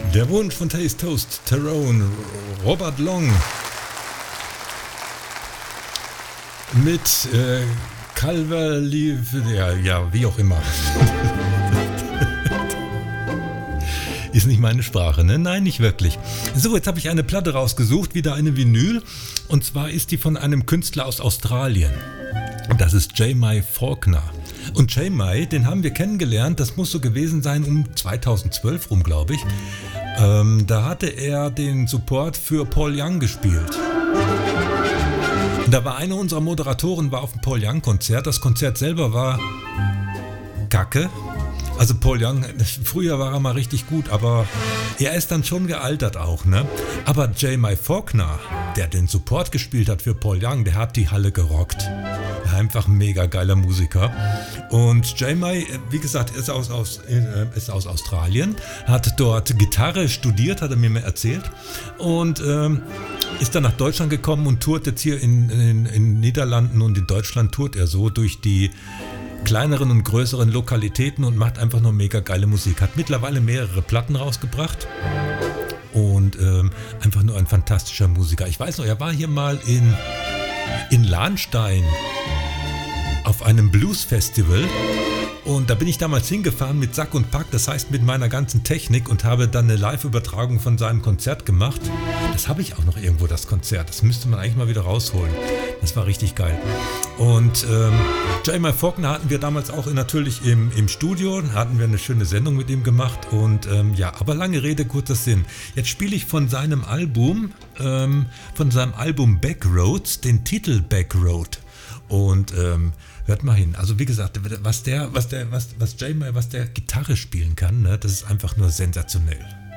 Der Wunsch von Taste Toast, Tyrone, Robert Long mit Calver, ja, wie auch immer. Ist nicht meine Sprache, ne? Nein, nicht wirklich. So, jetzt habe ich eine Platte rausgesucht, wieder eine Vinyl. Und zwar ist die von einem Künstler aus Australien. Das ist J-Mai Faulkner. Und J-Mai, den haben wir kennengelernt, das muss so gewesen sein um 2012 rum, glaube ich. Da hatte er den Support für Paul Young gespielt. Und da war eine unserer Moderatoren war auf dem Paul Young Konzert. Das Konzert selber war kacke. Also Paul Young, früher war er mal richtig gut, aber er ist dann schon gealtert auch, ne? Aber J-Mai Faulkner, der den Support gespielt hat für Paul Young, der hat die Halle gerockt. Einfach ein mega geiler Musiker. Und J-Mai, wie gesagt, ist aus Australien, hat dort Gitarre studiert, hat er mir erzählt. Und ist dann nach Deutschland gekommen und tourt jetzt hier in Niederlanden und in Deutschland tourt er so durch die kleineren und größeren Lokalitäten und macht einfach nur mega geile Musik. Hat mittlerweile mehrere Platten rausgebracht und einfach nur ein fantastischer Musiker. Ich weiß noch, er war hier mal in Lahnstein auf einem Blues-Festival und da bin ich damals hingefahren mit Sack und Pack, das heißt mit meiner ganzen Technik und habe dann eine Live-Übertragung von seinem Konzert gemacht. Das habe ich auch noch irgendwo, das Konzert. Das müsste man eigentlich mal wieder rausholen. Das war richtig geil. Und J-Mai Faulkner hatten wir damals auch natürlich im Studio, hatten wir eine schöne Sendung mit ihm gemacht und ja, aber lange Rede, kurzer Sinn. Jetzt spiele ich von seinem Album Backroads, den Titel Backroad und hört mal hin. Also wie gesagt, was J-Mai, was der Gitarre spielen kann, ne, das ist einfach nur sensationell.